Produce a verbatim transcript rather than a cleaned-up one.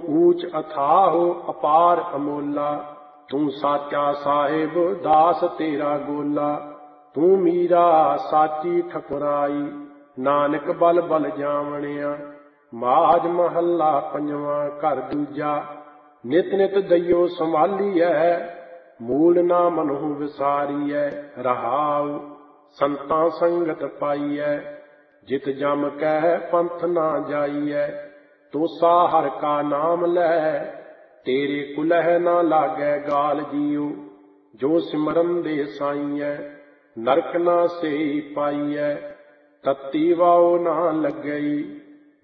ਊਚ ਅਥਾਹੁ ਅਪਾਰ ਅਮੋਲਾ। ਤੂੰ ਸਾਚਾ ਸਾਹਿਬ ਦਾਸ ਤੇਰਾ ਗੋਲਾ। ਤੂੰ ਮੀਰਾ ਸਾਚੀ ਠਕੁਰਾਈ, ਨਾਨਕ ਬਲ ਬਲ ਜਾਵਣਿਆ। ਮਾਝ ਮਹੱਲਾ ਪੰਜਵਾਂ ਘਰ ਦੂਜਾ। ਨਿਤ ਨਿਤ ਦਈਓ ਸੰਭਾਲੀਐ, ਮੂਲ ਨਾ ਮਨਹੁ ਵਿਸਾਰੀਐ। ਰਹਾਉ ਸੰਤਾਂ ਸੰਗਤ ਪਾਈਐ, ਜਿਤ ਜਮ ਕਹਿ ਪੰਥ ਨਾ ਜਾਈਐ। ਤੋਸਾ ਹਰਿ ਕਾ ਨਾਮ ਲੈ, ਤੇਰੇ ਕੁਲਹਿ ਨਾ ਲਾਗੈ ਗਾਲ ਜੀਉ। ਜੋ ਸਿਮਰਨ ਦੇ ਸਾਈਐ, ਨਰਕ ਨਾ ਸੇਈ ਪਾਈਐ। ਤਤੀ ਵਾਉ ਨਾ ਲੱਗਈ,